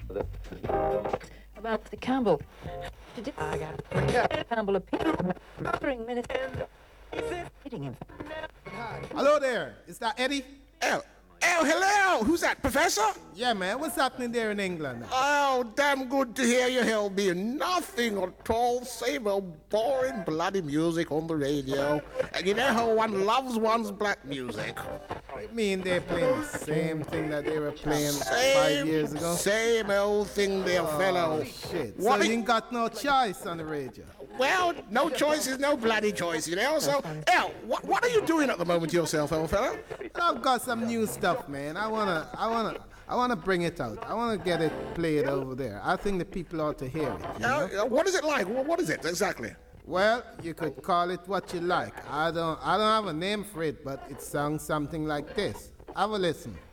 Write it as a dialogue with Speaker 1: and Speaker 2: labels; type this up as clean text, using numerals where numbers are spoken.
Speaker 1: About the Campbell. I got Campbell appearing minister hitting him.
Speaker 2: Hello there, is that Eddie?
Speaker 3: Hello! Who's that, Professor?
Speaker 2: Yeah, man, what's happening there in England?
Speaker 3: Oh, damn good to hear you, Helby. Nothing at all, same old boring bloody music on the radio. And you know how one loves one's black music.
Speaker 2: I mean, they're playing the same thing that they were playing 5 years ago.
Speaker 3: Same old thing there, fellow.
Speaker 2: Shit,
Speaker 3: What
Speaker 2: so you ain't got no choice on the radio.
Speaker 3: Well, no choice is no bloody choice, you know. So, what are you doing at the moment yourself, old fellow?
Speaker 2: I've got some new stuff, man. I wanna bring it out. I wanna get it played over there. I think the people ought to hear it. You know?
Speaker 3: What is it like? What is it exactly?
Speaker 2: Well, you could call it what you like. I don't have a name for it, but it sounds something like this. Have a listen.